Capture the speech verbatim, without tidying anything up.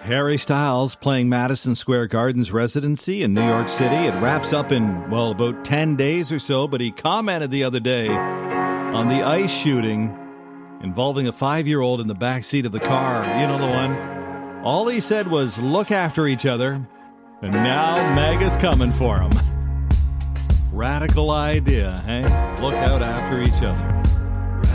Harry Styles playing Madison Square Garden's residency in New York City. It wraps up in, well, about ten days or so, but he commented the other day on the ICE shooting involving a five-year-old in the backseat of the car. You know the one? All he said was, look after each other, and now MAGA's coming for him. Radical idea, hey? Look out after each other.